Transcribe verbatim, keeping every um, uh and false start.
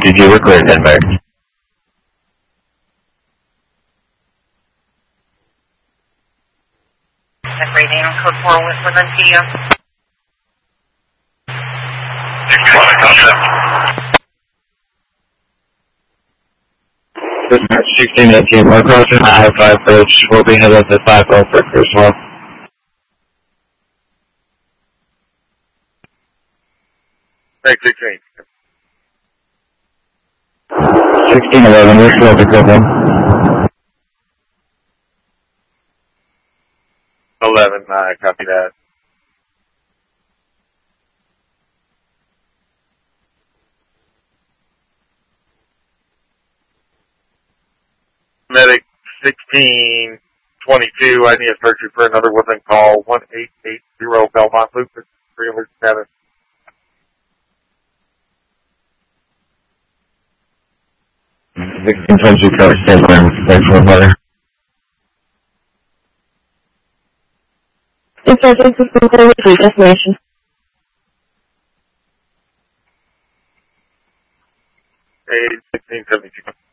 fifty-two, we're clear, Denver. Separating code four with within P D O. sixteen eighteen, we're crossing the I five bridge. We'll be headed to five oh for Cruisewell. Thanks, sixteen. sixteen eleven, we're slow to Cleveland. eleven, I copy that. Medic sixteen twenty-two, I need a search for another woman call one eight eight zero Belmont Loop, three alert status. sixteen twenty-two, cover Stanford, thanks for the weather. Insurgent system clear with free destination. Hey, sixteen seventy-two.